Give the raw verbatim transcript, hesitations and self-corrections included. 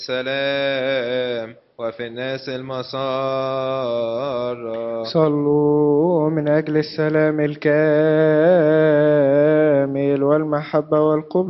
السلام وفي الناس المسار. صلوا من أجل السلام الكامل والمحبة والقبول